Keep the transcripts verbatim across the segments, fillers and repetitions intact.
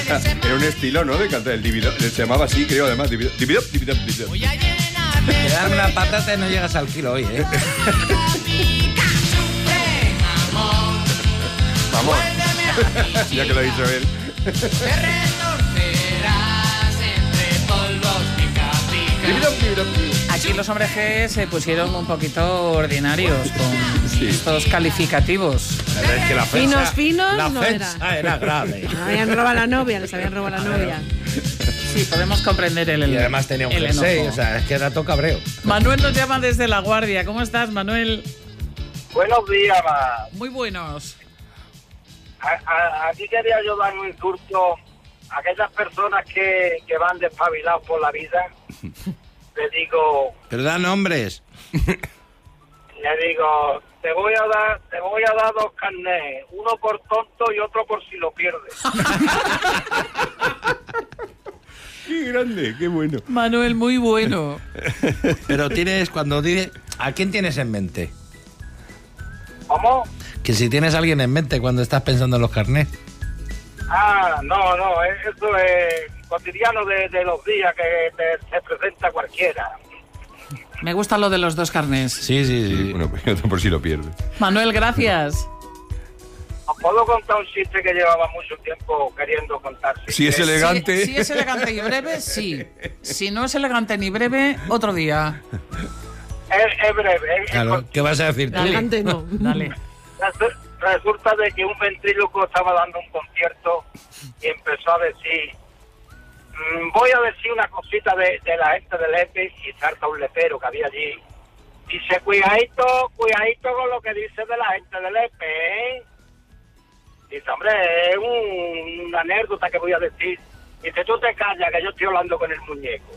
sea, era un estilo, ¿no? De cantar el divido. Se llamaba así, creo, además. Divido, divido, divido, divido. Te dan una patata y no llegas al kilo hoy, ¿eh? Vamos. Ya que lo ha dicho él. Aquí los hombres G se pusieron un poquito ordinarios con sí. estos calificativos. Es que la ofensa, finos, finos, la no ofensa era. era grave. Les habían robado a la novia, les habían robado a la novia. Sí, podemos comprender el enojo. Y además tenía un jersey, o sea, es que era todo cabreo. Manuel nos llama desde La Guardia. ¿Cómo estás, Manuel? Buenos días, ma. Muy buenos. A, a, aquí quería yo dar un insulto a aquellas personas que, que van despabilados por la vida. Le digo... Pero da nombres. Le digo, te voy a dar, te voy a dar dos carnés, uno por tonto y otro por si lo pierdes. Qué grande, qué bueno. Manuel, muy bueno. Pero tienes, cuando dices, ¿a quién tienes en mente? ¿Cómo? Que si tienes a alguien en mente cuando estás pensando en los carnés. Ah, no, no, eso es cotidiano de, de los días que te, se presenta cualquiera. Me gusta lo de los dos carnés. Sí, sí, sí. sí bueno, pues por si lo pierdes. Manuel, gracias. Os puedo contar un chiste que llevaba mucho tiempo queriendo contar. Si es elegante. Si, si es elegante y breve, sí. Si no es elegante ni breve, otro día. Es, es breve. Es, Claro, es ¿qué vas a decir tú? Elegante no. Dale. Resulta de que un ventríloco estaba dando un concierto y empezó a decir, mmm, voy a decir una cosita de, de la gente del E P E, y salta un lepero que había allí. Dice, cuidadito, cuidadito con lo que dice de la gente del E P E, ¿eh? Dice, hombre, es un, una anécdota que voy a decir. Dice, tú te callas, que yo estoy hablando con el muñeco.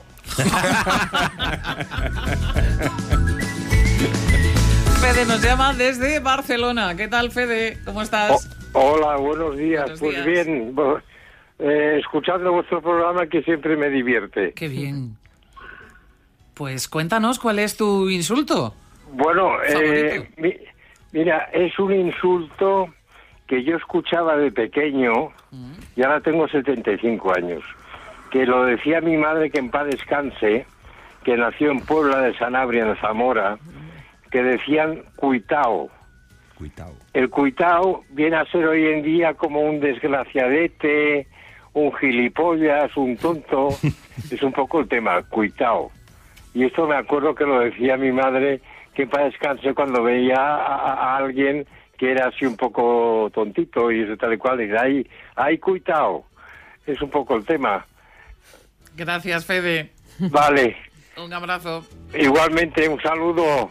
Fede nos llama desde Barcelona. ¿Qué tal, Fede? ¿Cómo estás? Oh, hola, buenos días. Buenos pues días. bien, eh, escuchando vuestro programa que siempre me divierte. Qué bien. Pues cuéntanos cuál es tu insulto. Bueno, eh, Favorito. mi, mira, es un insulto que yo escuchaba de pequeño, Mm. y ahora tengo setenta y cinco años, que lo decía mi madre, que en paz descanse, que nació en Puebla de Sanabria, en Zamora, que decían cuitao. Cuitao. El cuitao viene a ser hoy en día como un desgraciadete, un gilipollas, un tonto. Es un poco el tema, cuitao. Y esto me acuerdo que lo decía mi madre, que para descansar cuando veía a, a alguien que era así un poco tontito y eso tal y cual, y dice, ay, ay, cuitao. Es un poco el tema. Gracias, Fede. Vale. Un abrazo. Igualmente, un saludo.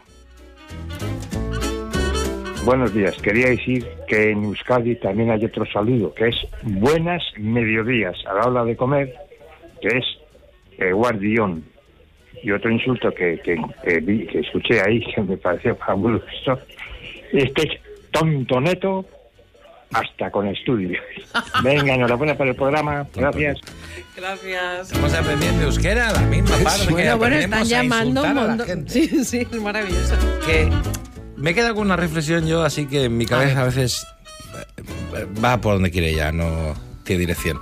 Buenos días. Quería decir que en Euskadi también hay otro saludo, que es buenas mediodías a la hora de comer, que es eh, guardión. Y otro insulto que, que, que, vi, que escuché ahí, que me pareció fabuloso, es que es tontoneto hasta con estudio. Venga, enhorabuena por el programa. Gracias. Gracias. Estamos aprendiendo euskera a la misma parte que Bueno, bueno, están aprendemos a llamando un insultar a la montón. gente. Sí, sí, es maravilloso. Que me queda con una reflexión yo, así que en mi cabeza a veces eh, va por donde quiere ya, no tiene dirección.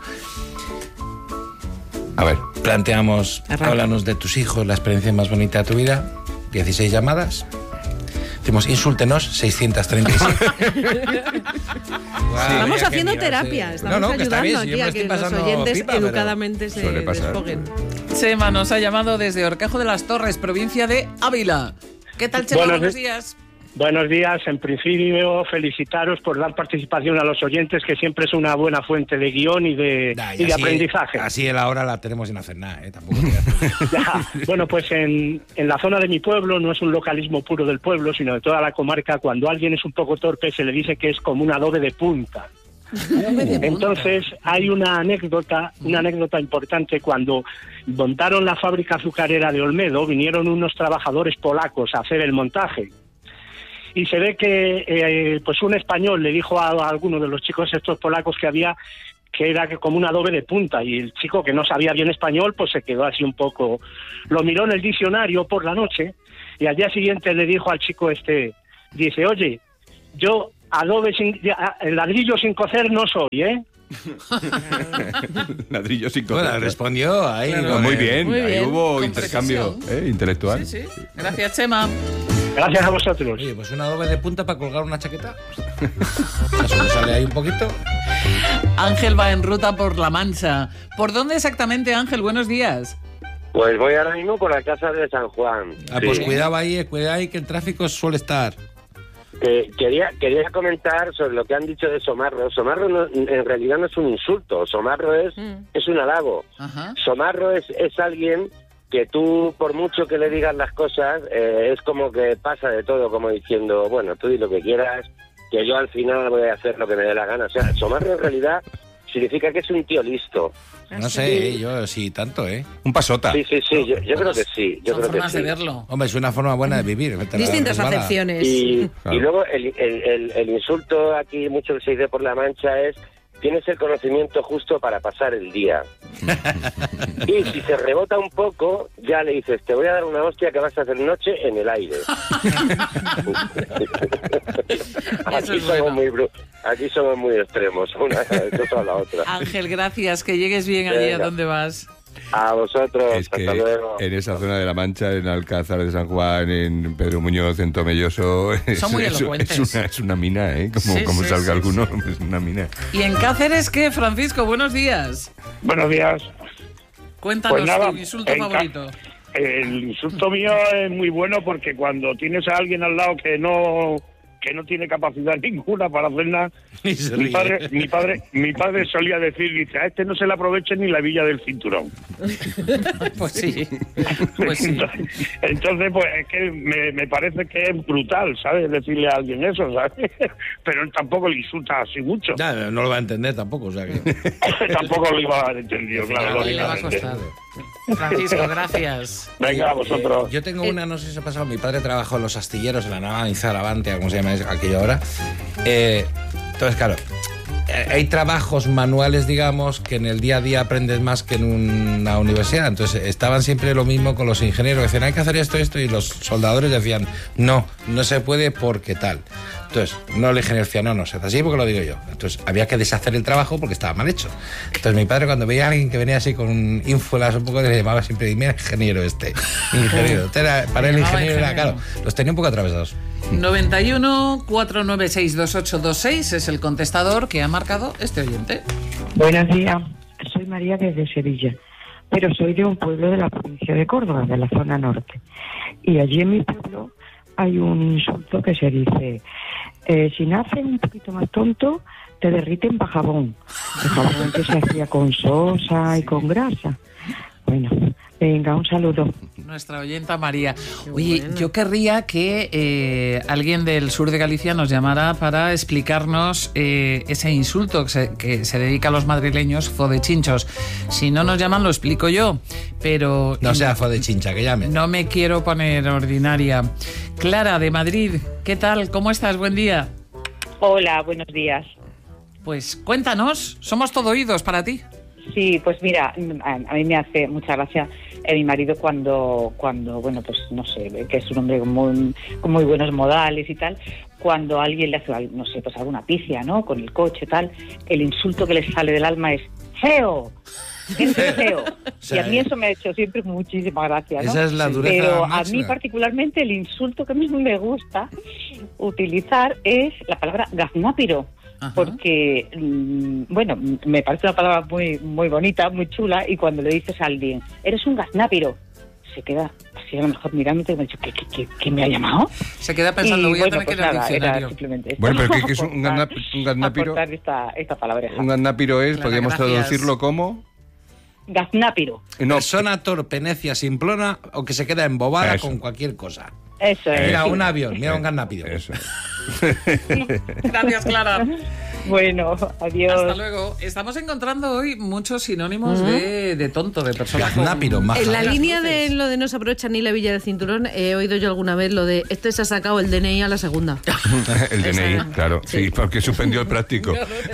A ver, planteamos, Arranca. háblanos de tus hijos, la experiencia más bonita de tu vida, dieciséis llamadas. Decimos, insúltenos, seiscientos treinta y siete. Estamos haciendo terapia, estamos No, no, que está ayudando bien, si yo aquí me a estoy que los pasando oyentes pipa, pero educadamente se suele pasar. despoguen. Chema nos ha llamado desde Horcajo de las Torres, provincia de Ávila. ¿Qué tal, Chema? Buenos Buenos di- días. Buenos días. En principio, felicitaros por dar participación a los oyentes, que siempre es una buena fuente de guión y de, Nah, y de así- aprendizaje. Así el ahora la tenemos sin hacer nada, ¿eh? Tampoco te hagas- Ya. Bueno, pues en, en la zona de mi pueblo, no es un localismo puro del pueblo, sino de toda la comarca, cuando alguien es un poco torpe se le dice que es como un adobe de punta. Entonces hay una anécdota, una anécdota importante. Cuando montaron la fábrica azucarera de Olmedo, vinieron unos trabajadores polacos a hacer el montaje. Y se ve que eh, pues un español le dijo a, a alguno de los chicos estos polacos que había que era como un adobe de punta, y el chico, que no sabía bien español, pues se quedó así un poco, lo miró en el diccionario por la noche, y al día siguiente le dijo al chico este, dice, oye, yo adobe sin, el ladrillo sin cocer no soy, ¿eh? Ladrillo sin Bueno, coger. respondió ahí. Claro. con Muy el- bien, Muy ahí bien, hubo con intercambio precisión. ¿eh? intelectual. Sí, sí. Gracias, Chema. Gracias a vosotros. Oye, pues una doble de punta para colgar una chaqueta. Eso le sale ahí un poquito. Ángel va en ruta por La Mancha. ¿Por dónde exactamente, Ángel? Buenos días. Pues voy ahora mismo por la casa de San Juan. Ah, Sí. pues cuidado ahí, eh, cuidado ahí que el tráfico suele estar. Eh, quería quería comentar sobre lo que han dicho de Somarro. Somarro no- en realidad no es un insulto. Somarro es, Mm. es un halago. Ajá. Somarro es, es alguien que tú, por mucho que le digas las cosas, eh, es como que pasa de todo, como diciendo, bueno, tú di lo que quieras, que yo al final voy a hacer lo que me dé la gana. O sea, Somarro en realidad significa que es un tío listo. No sé, eh, yo sí, tanto, ¿eh? Un pasota. Sí, sí, sí, yo, yo creo que sí. Yo Son creo que formas sí. de verlo. Hombre, es una forma buena de vivir. vete a la Distintas resbala. acepciones. Y, Claro. y luego el, el, el, el insulto aquí, mucho que se dice por La Mancha, es tienes el conocimiento justo para pasar el día. Y si se rebota un poco, ya le dices, te voy a dar una hostia que vas a hacer noche en el aire. Aquí es somos bueno. muy bru- aquí somos muy extremos, una cosa a la otra. Ángel, gracias. Que llegues bien allí a Venga. donde vas. A vosotros, Es que hasta luego. en esa zona de La Mancha, en Alcázar de San Juan, en Pedro Muñoz, en Tomelloso, es, Son muy es- elocuentes. es una, es una mina, ¿eh? Como, Sí, como sí, salga sí, alguno, es una mina. ¿Y en Cáceres qué, Francisco? Buenos días. Buenos días. Cuéntanos Pues nada, tu insulto en Cá- favorito. El insulto mío es muy bueno porque cuando tienes a alguien al lado que no que no tiene capacidad ninguna para hacer nada, Y se mi ríe. padre, mi padre, mi padre solía decir, dice, a este no se le aproveche ni la villa del cinturón. Pues sí. Pues sí. Entonces, pues es que me, me parece que es brutal, ¿sabes? Decirle a alguien eso, ¿sabes? Pero él tampoco le insulta así mucho. Ya, no lo va a entender tampoco, o sea que... Tampoco lo iba a haber entendido, claro. Ahí le va a lógicamente. costar. Francisco, gracias. Venga, a vosotros. Yo tengo una, no sé si se ha pasado, mi padre trabajó en los astilleros, en la nava Izarabantia, ¿cómo se llama aquello ahora? Eh, entonces, claro, eh, hay trabajos manuales, digamos, que en el día a día aprendes más que en una universidad. Entonces, estaban siempre lo mismo con los ingenieros, que decían, hay que hacer esto, esto, y los soldadores decían, no, no se puede porque tal. Entonces, no, el ingeniero decía, no, no, se hace así porque lo digo yo. Entonces, había que deshacer el trabajo porque estaba mal hecho. Entonces, mi padre, cuando veía a alguien que venía así con un ínfulas un poco, le llamaba siempre, mira, ingeniero este, ingeniero. Este era- para el Le llamaba ingeniero era, ingeniero. claro, los tenía un poco atravesados. noventa y uno, cuatrocientos noventa y seis, veintiocho veintiséis es el contestador que ha marcado este oyente. Buenos días, soy María desde Sevilla, pero soy de un pueblo de la provincia de Córdoba, de la zona norte. Y allí en mi pueblo hay un insulto que se dice, eh, si naces un poquito más tonto, te derriten para jabón. El jabón que se hacía con sosa y con grasa. Bueno, venga, un saludo. Nuestra oyenta María. Oye, yo querría que eh, alguien del sur de Galicia nos llamara para explicarnos eh, ese insulto que se, que se dedica a los madrileños, fodechinchos. Si no nos llaman, lo explico yo, pero... No sea fue de chincha, que llamen. No me quiero poner ordinaria. Clara, de Madrid, ¿qué tal? ¿Cómo estás? Buen día. Hola, buenos días. Pues cuéntanos, somos todo oídos para ti. Sí, pues mira, a, a mí me hace mucha gracia eh, mi marido cuando, cuando, bueno, pues no sé, que es un hombre con muy, con muy buenos modales y tal, cuando alguien le hace, no sé, pues alguna picia, ¿no? Con el coche y tal, el insulto que le sale del alma es ¡feo! ¡Es feo! sea, y a mí eso me ha hecho siempre muchísima gracia, ¿no? esa es la dureza Pero a máxima. mí particularmente el insulto que a mí me gusta utilizar es la palabra gaznápiro. Ajá. Porque, mm, bueno, me parece una palabra muy muy bonita, muy chula, y cuando le dices a alguien, eres un gaznápiro, se queda así a lo mejor mirándote y me ha dicho, ¿qué, qué, qué, qué me ha llamado? Se queda pensando, Y, voy a bueno, tener que pues ir al nada, era diccionario. simplemente esto. Bueno, pero ¿qué, qué es un, Aportar- gaznap- un gaznápiro? aportar esta, esta palabra. Un gaznápiro es, Clara, podríamos gracias. traducirlo como... Gaznápiro, No, Persona torpe, necia, simplona o que se queda embobada Eso. con cualquier cosa. eso es. Mira, sí. un avión, mira un garnápido. Eso. Gracias, Clara. Bueno, adiós. Hasta luego. Estamos encontrando hoy muchos sinónimos de, de tonto, de persona con- Gaznápiro, maja. En la Las línea luces. de lo de no se aprovecha ni la villa del cinturón, he oído yo alguna vez lo de este se ha sacado el D N I a la segunda. El D N I, Esa. claro. Sí, Sí. porque suspendió el práctico.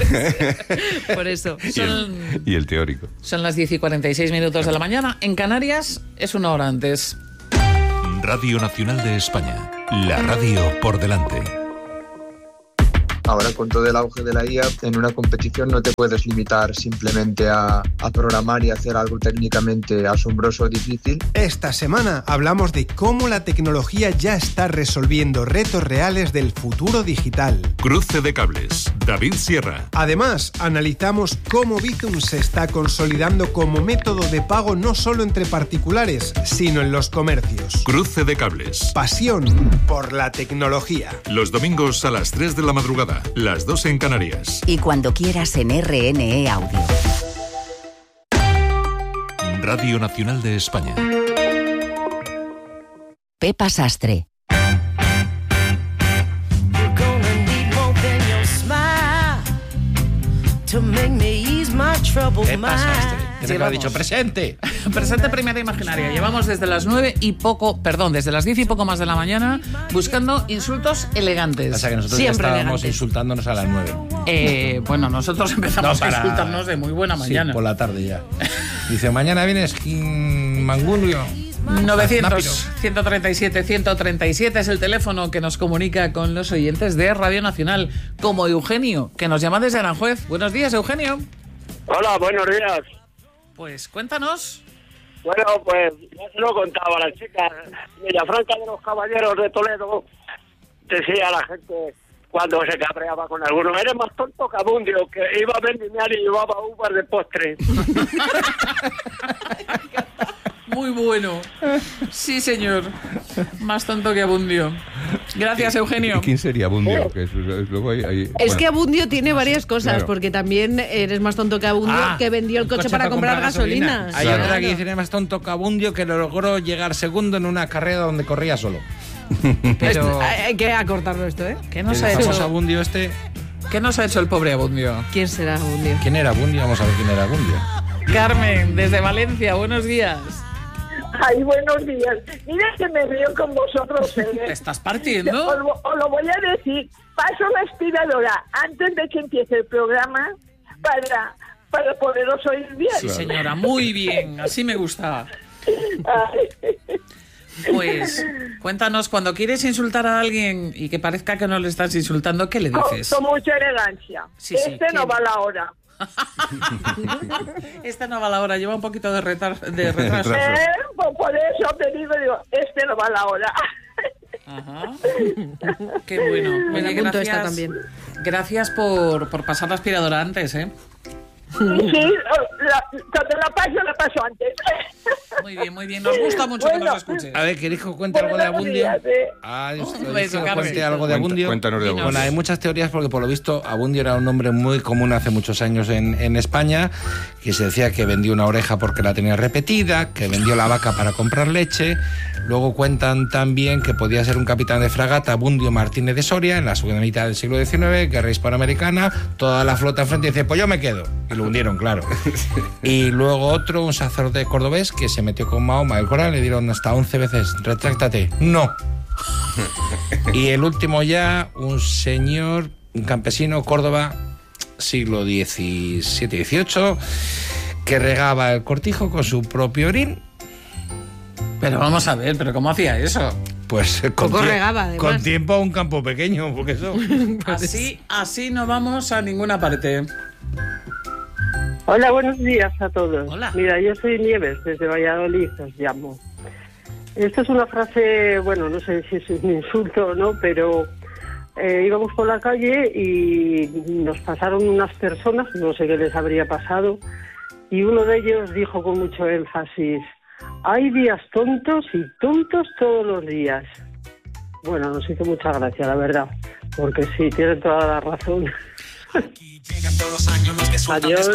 Por eso. Y el, Son, y el teórico. son las diez y cuarenta y seis minutos de la mañana. En Canarias es una hora antes. Radio Nacional de España. La radio por delante. Ahora con todo el auge de la I A, en una competición no te puedes limitar simplemente a, a programar y hacer algo técnicamente asombroso o difícil. Esta semana hablamos de cómo la tecnología ya está resolviendo retos reales del futuro digital. Cruce de cables. David Sierra. Además, analizamos cómo Bizum se está consolidando como método de pago no solo entre particulares, sino en los comercios. Cruce de cables. Pasión por la tecnología. Los domingos a las tres de la madrugada, las dos en Canarias. Y cuando quieras en R N E Audio. Radio Nacional de España. Pepa Sastre. ¿Qué pasaste? ¿Qué te ha dicho? ¡Presente! Presente Primera Imaginaria. Llevamos desde las nueve y poco, perdón, desde las diez y poco más de la mañana buscando insultos elegantes. O sea que nosotros Siempre ya estábamos elegantes. insultándonos a las nueve. Eh, bueno, nosotros empezamos No, para- a insultarnos de muy buena mañana. Sí, por la tarde ya. Dice, mañana vienes Mangulio. novecientos, ciento treinta y siete, ciento treinta y siete es el teléfono que nos comunica con los oyentes de Radio Nacional, como Eugenio, que nos llama desde Aranjuez. Buenos días, Eugenio. Hola, buenos días. Pues cuéntanos. Bueno, pues ya se lo contaba a la chica. Villafranca de los Caballeros de Toledo decía a la gente cuando se cabreaba con alguno: eres más tonto que Abundio, que iba a vendimiar y llevaba uvas de postre. Muy bueno. Sí, señor. Más tonto que Abundio. Gracias, Eugenio. ¿Y quién sería Abundio? Que es- es- luego hay- hay- Es bueno. que Abundio tiene varias cosas, Claro. porque también eres más tonto que Abundio, Ah, que vendió el coche, para, comprar gasolina. Hay Claro. otra que dice, eres más tonto que Abundio, que logró llegar segundo en una carrera donde corría solo. Pero, Hay hay que acortarlo esto, ¿eh? ¿qué nos El ha famoso hecho? Abundio este. ¿Qué nos ha hecho el pobre Abundio? ¿Quién será Abundio? ¿Quién era Abundio? Vamos a ver quién era Abundio. Carmen, desde Valencia, buenos días. Ay, buenos días. Mira que me río con vosotros. ¿eh? ¿Te estás partiendo? Os, lo- os lo voy a decir. Paso la aspiradora antes de que empiece el programa para, para poderos oír bien. Sí, señora, muy bien. Así me gusta. Ay. Pues cuéntanos, cuando quieres insultar a alguien y que parezca que no le estás insultando, ¿qué le Con, dices? con mucha elegancia. Sí, sí, este no ¿quién? va a la hora. Esta no va a la hora, lleva un poquito de, retar- de retraso. Eh, por, por eso te digo, digo, este no va a la hora. Ajá. Qué bueno. Me la Oye, apunto gracias, esta también. gracias por, por pasar la aspiradora antes, ¿eh? Sí, la, cuando la paso, la paso antes. Muy bien, muy bien. Nos gusta mucho que Bueno. nos escuches. A ver, ¿queréis que os cuente algo de Buenos Abundio? días, eh. Ah, esto, Un ¿queréis beso, que os Carmen. cuente algo de Cuenta- Abundio? cuéntanos de Abundio. Bueno, hay muchas teorías porque por lo visto Abundio era un nombre muy común hace muchos años en, en España, que se decía que vendió una oreja porque la tenía repetida, que vendió la vaca para comprar leche. Luego cuentan también que podía ser un capitán de fragata, Abundio Martínez de Soria, en la segunda mitad del siglo diecinueve, guerra hispanoamericana, toda la flota enfrente y dice, pues yo me quedo. Y lo hundieron, claro. Y luego otro, un sacerdote cordobés que se metió con Mahoma el Corán, le dieron hasta once veces, retráctate. No. Y el último ya, un señor, un campesino, Córdoba, siglo diecisiete dieciocho, que regaba el cortijo con su propio orín. Pero vamos a ver, ¿pero cómo hacía eso? Pues con, Poco tie- regaba, además. con tiempo a un campo pequeño, porque eso... Así, así no vamos a ninguna parte. Hola, buenos días a todos. Hola. Mira, yo soy Nieves, desde Valladolid os llamo. Esta es una frase, bueno, no sé si es un insulto o no, pero eh, íbamos por la calle y nos pasaron unas personas, no sé qué les habría pasado, y uno de ellos dijo con mucho énfasis, hay días tontos y tontos todos los días. Bueno, nos hizo mucha gracia, la verdad, porque sí, tiene toda la razón. Adiós.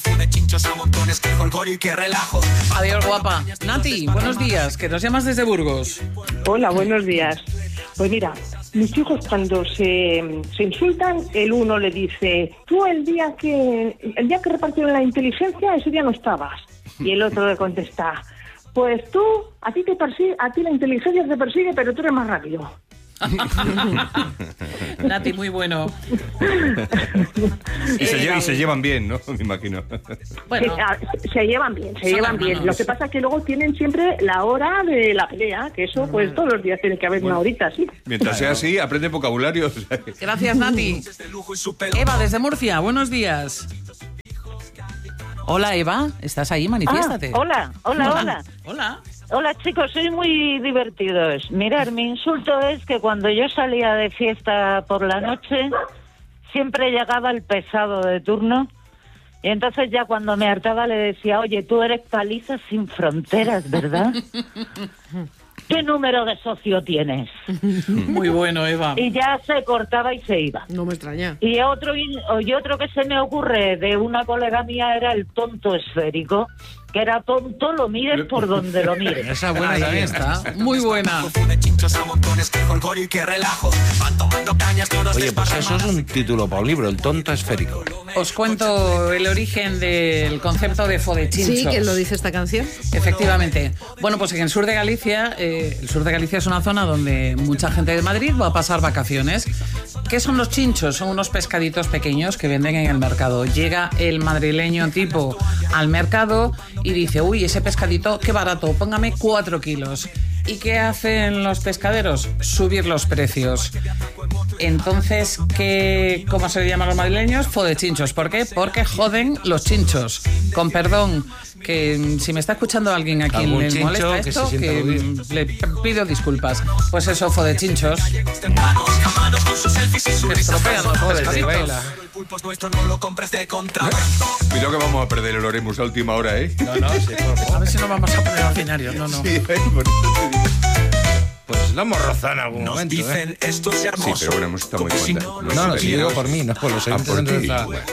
Adiós, guapa. Nati, buenos días, que nos llamas desde Burgos. Hola, buenos días. Pues mira, mis hijos cuando se, se insultan, el uno le dice, tú el día que el día que repartieron la inteligencia, ese día no estabas. Y el otro le contesta, pues tú, a ti te persigue, a ti la inteligencia te persigue, pero tú eres más rápido. Nati, muy bueno. Y se, lle- y se llevan bien, ¿no? Me imagino. Bueno. Se, se llevan bien, se Son llevan hermanos. bien. Lo que pasa es que luego tienen siempre la hora de la pelea, que eso pues todos los días tiene que haber Bueno. una horita, sí. Mientras sea así, aprende vocabulario. O sea que- Gracias, Nati. Eva, desde Murcia, buenos días. Hola, Eva, ¿estás ahí? Manifiéstate. Ah, hola, hola, hola. Hola. Hola, chicos, sois muy divertidos. Mirad, mi insulto es que cuando yo salía de fiesta por la noche, siempre llegaba el pesado de turno. Y entonces ya cuando me hartaba le decía, oye, tú eres Palizas sin Fronteras, ¿verdad? ¿Qué número de socio tienes? Muy bueno, Eva. Y ya se cortaba y se iba. No me extraña. Y otro, y otro que se me ocurre de una colega mía era el tonto esférico, que era tonto, lo mires por donde lo mires. Esa buena también está. Muy buena. Oye, pues eso es un título para un libro, El tonto esférico. Os cuento el origen del concepto de fodechinchos. Sí, que lo dice esta canción. Efectivamente. Bueno, pues en el sur de Galicia, eh, el sur de Galicia es una zona donde mucha gente de Madrid va a pasar vacaciones. ¿Qué son los chinchos? Son unos pescaditos pequeños que venden en el mercado. Llega el madrileño tipo al mercado y dice, uy, ese pescadito, qué barato, póngame cuatro kilos. ¿Y qué hacen los pescaderos? Subir los precios. Entonces, ¿qué, ¿cómo se le llaman a los madrileños? Fodechinchos. ¿Por qué? Porque joden los chinchos. Con perdón, que si me está escuchando alguien a quien Algún le chincho molesta que esto, se sienta que, aludido. le pido disculpas. Pues eso, fodechinchos. Que estropean los pescaditos. Cuidado que vamos a perder el Oremus a última hora, ¿eh? No, no, sí, a ver si nos vamos a poner ordinarios. No, no. Sí, por eso te digo. Pues lo hemos rozado en algún momento, ¿eh? Sí, pero bueno, hemos estado muy contentos. No, no, si digo por mí, no por los Ah, oyentes por de ti. nuestra-